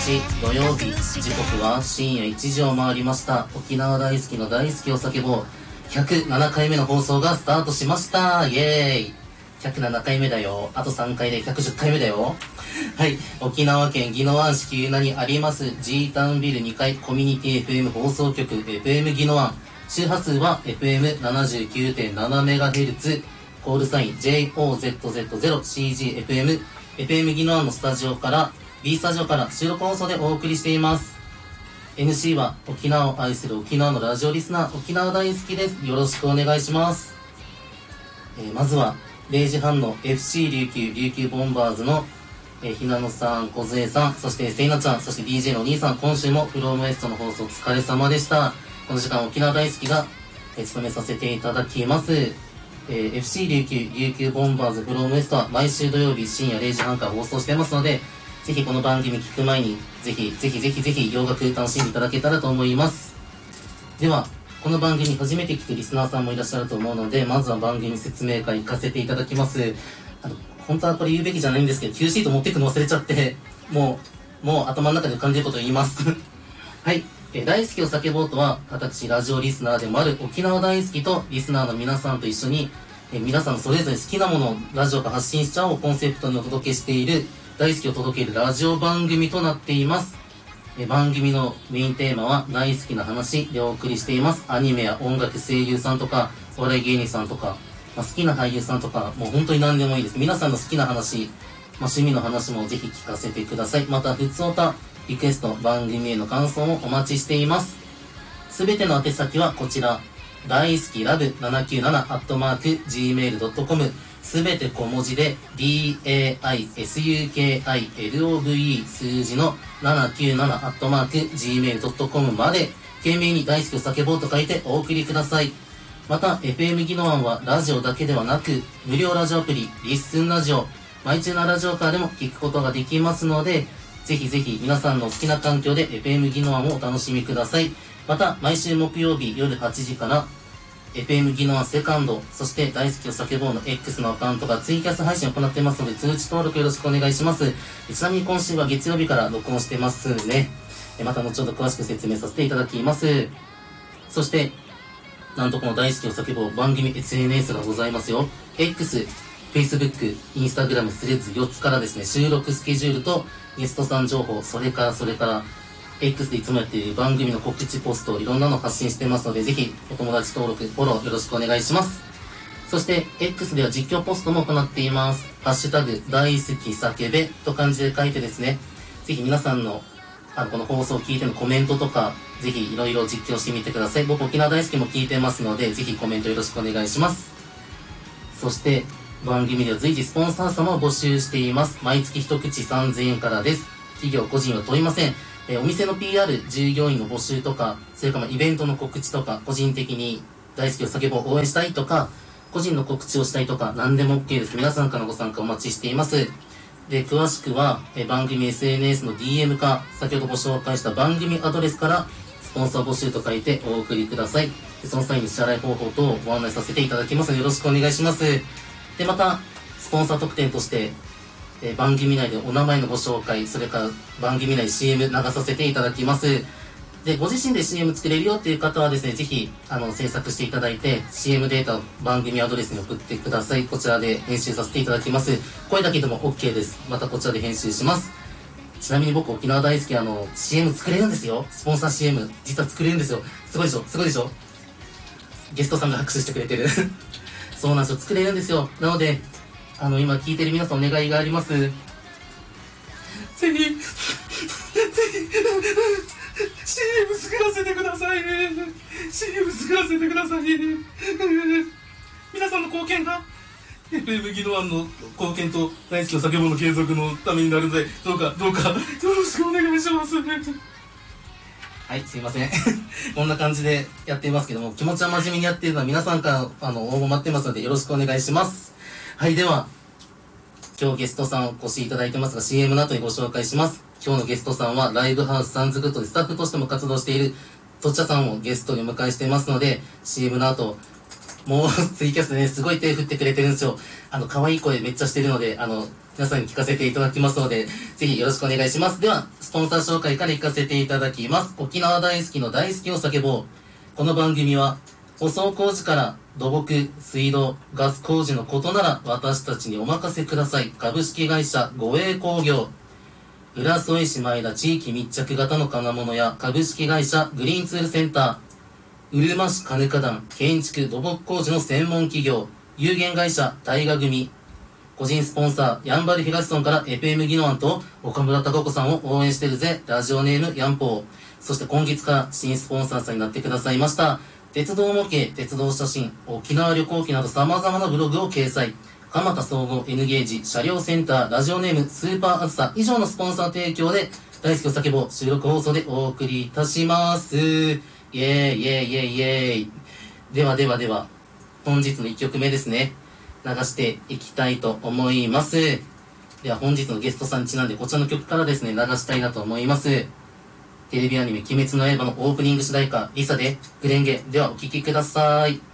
日土曜日、時刻は深夜1時を回りました。沖縄大好きの大好きを叫ぼう107回目の放送がスタートしました。イエーイ。107回目だよ。あと3回で110回目だよ。はい、沖縄県宜野湾市喜友名にあります G タウンビル2階コミュニティ FM 放送局 FM 宜野湾、周波数は FM79.7MHz、 コールサイン JOZZ0CGFM、 FM 宜野湾のスタジオから B スタジオから収録放送でお送りしています。 MC は沖縄を愛する沖縄のラジオリスナー、沖縄大好きです。よろしくお願いします。まずは0時半の FC 琉球ボンバーズのひなのさん、こずえさん、そしてせいなちゃん、そして DJ のお兄さん、今週もフロムウエストの放送お疲れ様でした。この時間沖縄大好きが務めさせていただきます。FC 琉球ボンバーズフロムウエストは毎週土曜日深夜0時半から放送してますので、ぜひこの番組聞く前にぜひ洋楽楽しんでいただけたらと思います。ではこの番組初めて聞くリスナーさんもいらっしゃると思うので、まずは番組説明会行かせていただきます。本当はこれ言うべきじゃないんですけど、Q シート持っていくの忘れちゃって、もう頭の中で浮かんでいることを言います。はい、大好きを叫ぼうとは、私ラジオリスナーでもある沖縄大好きとリスナーの皆さんと一緒に、皆さんそれぞれ好きなものをラジオから発信しちゃおうコンセプトにお届けしている、大好きを届けるラジオ番組となっています。番組のメインテーマは大好きな話でお送りしています。アニメや音楽、声優さんとかお笑い芸人さんとか、好きな俳優さんとか、もう本当に何でもいいです。皆さんの好きな話、趣味の話もぜひ聞かせてください。またふつおた、リクエスト、番組への感想もお待ちしています。すべての宛先はこちら、大好きラブ797@gmail.com、 すべて小文字で DAISUKILOVE 数字の 797@gmail.com まで、懸命に大好きを叫ぼうと書いてお送りください。また FM 宜野湾はラジオだけではなく、無料ラジオアプリリッスンラジオ、マイチューナラジオからでも聞くことができますので、ぜひぜひ皆さんの好きな環境で FM 宜野湾をお楽しみください。また毎週木曜日夜8時から FM 宜野湾セカンド、そして大好きを叫ぼうの X のアカウントがツイキャス配信を行っていますので、通知登録よろしくお願いします。ちなみに今週は月曜日から録音してますね。また後ほど詳しく説明させていただきます。そしてなんとこの大好きを叫ぼう番組 SNS がございますよ。 X、Facebook、Instagram、スレッズ4つからですね、収録スケジュールとゲストさん情報、それから X でいつもやっている番組の告知ポスト、いろんなの発信してますので、ぜひお友達登録フォローよろしくお願いします。そして X では実況ポストも行っています。ハッシュタグ大好き叫べと漢字で書いてですね、ぜひ皆さんのこの放送を聞いてのコメントとか、ぜひいろいろ実況してみてください。僕沖縄大好きも聞いてますので、ぜひコメントよろしくお願いします。そして番組では随時スポンサー様を募集しています。毎月一口3000円からです。企業個人は問いません。お店の PR、従業員の募集とか、それからイベントの告知とか、個人的に大好きを叫ぼう応援したいとか、個人の告知をしたいとか、何でも OK です。皆さんからのご参加お待ちしています。で、詳しくは番組 SNS の DM か、先ほどご紹介した番組アドレスからスポンサー募集と書いてお送りください。でその際に支払い方法等をご案内させていただきますので、よろしくお願いします。で、またスポンサー特典として番組内でお名前のご紹介、それから番組内 CM 流させていただきます。で、ご自身で CM 作れるよっていう方はですね、ぜひ制作していただいて CM データを番組アドレスに送ってください。こちらで編集させていただきます。声だけでも OK です。またこちらで編集します。ちなみに僕沖縄大好きCM 作れるんですよ。スポンサー CM 実は作れるんですよ。すごいでしょ、すごいでしょ。ゲストさんが拍手してくれてるそうなんですよ、作れるんですよ。なので今聞いてる皆さんお願いがあります。ぜひCM 作らせてください。CM 作らせてください。皆さんの貢献が FM 宜野湾の貢献と大好きを叫ぼうの継続のためになるので、どうかよろしくお願いします。はい、すいませんこんな感じでやっていますけども、気持ちは真面目にやっているのは皆さんから応募待ってますので、よろしくお願いします。はい、では今日ゲストさんお越しいただいてますが、 CM の後にご紹介します。今日のゲストさんはライブハウスサンズグッドでスタッフとしても活動しているとっちゃさんをゲストにお迎えしていますので、 CM の後もうツイキャスね、すごい手振ってくれてるんですよ。可愛い声めっちゃしてるので、皆さんに聞かせていただきますので、ぜひよろしくお願いします。では、スポンサー紹介から行かせていただきます。沖縄大好きの大好きを叫ぼう。この番組は、舗装工事から土木、水道、ガス工事のことなら私たちにお任せください。株式会社護衛工業。浦添市前田地域密着型の金物や株式会社グリーンツールセンター。うるま市金華団建築土木工事の専門企業。有限会社大河組。個人スポンサーやんばる東村から FM 技能案と岡村孝子さんを応援してるぜ。ラジオネームやんぽー。そして今月から新スポンサーさんになってくださいました。鉄道模型、鉄道写真、沖縄旅行記など様々なブログを掲載。蒲田総合 N ゲージ車両センターラジオネームスーパーあずさ以上のスポンサー提供で大好きを叫ぼう収録放送でお送りいたします。イェーイイェーイイェーイイェーイ。では本日の1曲目ですね。流していきたいと思います。では本日のゲストさんにちなんでこちらの曲からですね、流したいなと思います。テレビアニメ鬼滅の刃のオープニング主題歌リサでグレンゲではお聴きください。